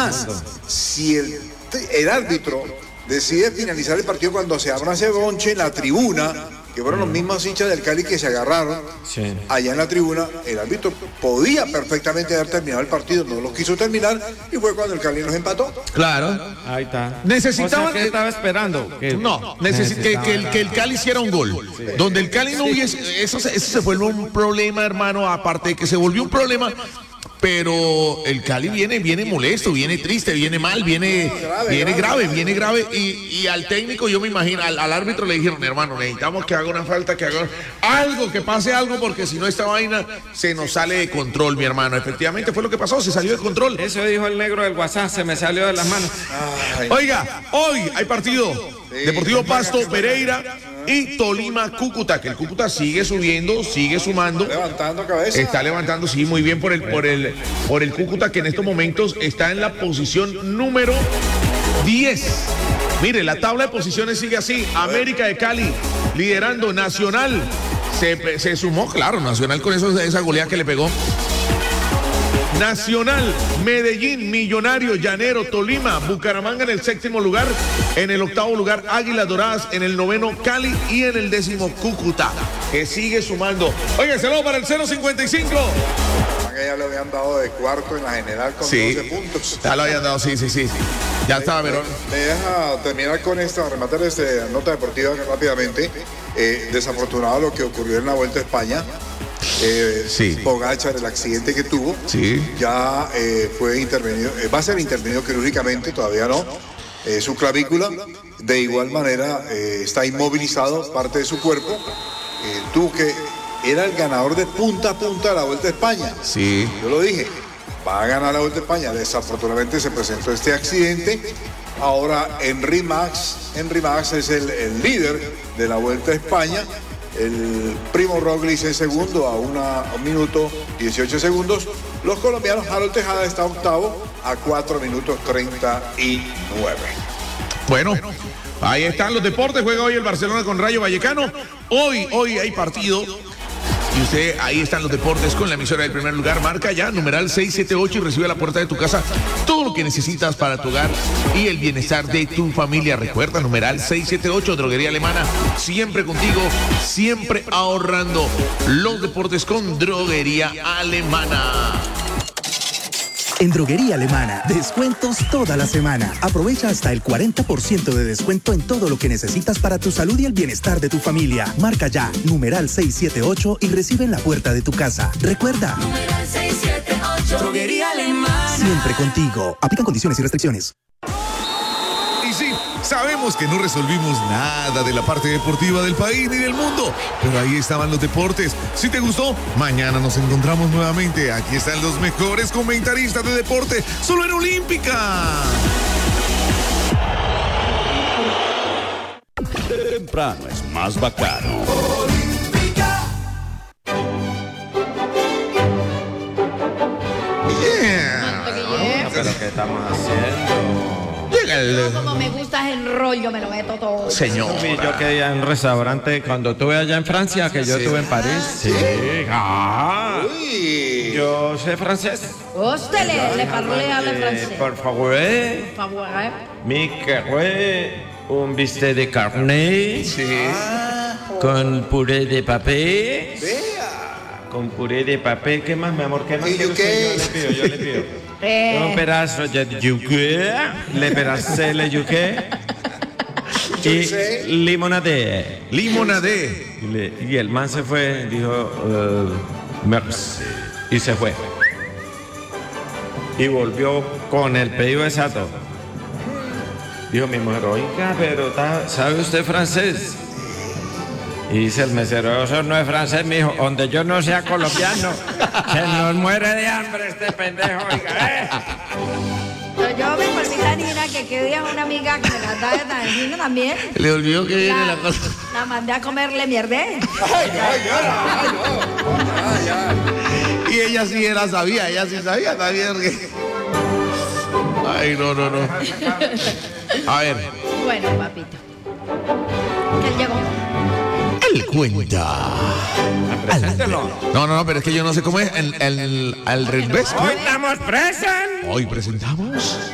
más, si el árbitro decide finalizar el partido cuando se abra ese bonche en la tribuna, que fueron los mismos hinchas del Cali que se agarraron allá en la tribuna, el árbitro podía perfectamente haber terminado el partido, no lo quiso terminar y fue cuando el Cali nos empató. Claro. Ahí está. Necesitaban. O sea, ¿qué estaba esperando? Que el Cali hiciera un gol. Sí. Donde el Cali no hubiese. Eso se vuelve un problema, hermano. Aparte de que se volvió un problema. Pero el Cali viene molesto, viene triste, viene mal, viene grave. Y al técnico, yo me imagino, al árbitro le dijeron, hermano, necesitamos que haga una falta, que haga algo, que pase algo, porque si no esta vaina se nos sale de control, mi hermano. Efectivamente fue lo que pasó, se salió de control. Eso dijo el negro del WhatsApp, se me salió de las manos. Oiga, hoy hay partido. Deportivo Pasto, Pereira y Tolima, Cúcuta, que el Cúcuta sigue subiendo, sigue sumando. Levantando cabeza. Está levantando, sí, muy bien por el Cúcuta, que en estos momentos está en la posición número 10. Mire, la tabla de posiciones sigue así. América de Cali liderando. Nacional se sumó, claro, Nacional con esa goleada que le pegó. Nacional, Medellín, Millonario, Llanero, Tolima, Bucaramanga en el 7º lugar, en el 8º lugar Águilas Doradas, en el 9º Cali y en el 10º Cúcuta, que sigue sumando. Oiga, saludo para el 055. Ya le habían dado de cuarto en la general con 12 puntos. Ya lo habían dado, sí. Ya estaba, Verón. Me deja terminar con rematar esta nota deportiva rápidamente. Desafortunado lo que ocurrió en la Vuelta a España. Pogačar, el accidente que tuvo, ya fue intervenido, va a ser intervenido quirúrgicamente, todavía no, su clavícula, de igual manera está inmovilizado parte de su cuerpo, tuvo que, era el ganador de punta a punta de la Vuelta a España, yo lo dije, va a ganar la Vuelta a España, desafortunadamente se presentó este accidente. Ahora Henry Max es el líder de la Vuelta a España. El Primo Roglic en segundo a 1 minuto 18 segundos. Los colombianos, Harold Tejada está octavo a 4 minutos 39. Bueno, ahí están los deportes. Juega hoy el Barcelona con Rayo Vallecano. Hoy hay partido. Y usted, ahí están los deportes con la emisora del primer lugar. Marca ya, numeral 678 y recibe a la puerta de tu casa todo lo que necesitas para tu hogar y el bienestar de tu familia. Recuerda, numeral 678, Droguería Alemana. Siempre contigo, siempre ahorrando. Los deportes con Droguería Alemana. En Droguería Alemana, descuentos toda la semana. Aprovecha hasta el 40% de descuento en todo lo que necesitas para tu salud y el bienestar de tu familia. Marca ya, numeral 678 y recibe en la puerta de tu casa. Recuerda, numeral 678, Droguería Alemana. Siempre contigo. Aplican condiciones y restricciones. Y sí, sabemos que no resolvimos nada de la parte deportiva del país ni del mundo, pero ahí estaban los deportes. Si te gustó, mañana nos encontramos nuevamente. Aquí están los mejores comentaristas de deporte, solo en Olímpica. Temprano es más bacano. Olímpica. ¿Pero qué estamos haciendo? Como me gusta el rollo, me lo meto todo. Señor. Yo quería en un restaurante cuando estuve allá en Francia, que yo estuve en París. Yo sé francés. Usted le habla francés. Por favor. Por favor. Mi querré un bistec de carne. Con puré de papel. Con puré de papel. ¿Qué más, mi amor? ¿Qué más? Yo le pido. Un pedazo de yuque, le pedazo de yuque y limonade. Y el man se fue, dijo, merci, y se fue. Y volvió con el pedido exacto. Dijo mi mujer, oiga, pero ¿sabe usted francés? Y dice el mesero, eso no es francés, mijo, donde yo no sea colombiano, se nos muere de hambre este pendejo, oiga, Yo me volví tan ira que quedé a una amiga que me la estaba trayendo también. Le olvidó que viene la cosa. La mandé a comerle mierde. Y ella sí sabía también. Ay, no. A ver. Bueno, papito. Que él llegó. Él cuenta. Preséntelo. No, pero es que yo no sé cómo es el revés. Hoy estamos present. Hoy presentamos